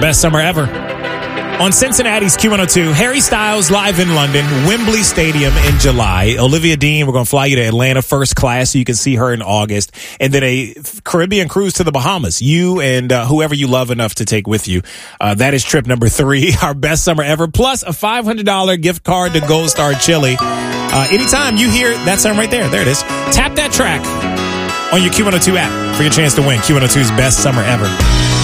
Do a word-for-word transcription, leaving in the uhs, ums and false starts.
best summer ever. On Cincinnati's Q one oh two, Harry Styles live in London, Wembley Stadium in July. Olivia Dean, we're going to fly you to Atlanta first class so you can see her in August. And then a Caribbean cruise to the Bahamas. You and uh, whoever you love enough to take with you. Uh, that is trip number three, our best summer ever. Plus a five hundred dollars gift card to Gold Star Chili. Uh, anytime you hear that song right there, there it is. Tap that track on your Q one oh two app for your chance to win Q one oh two's best summer ever.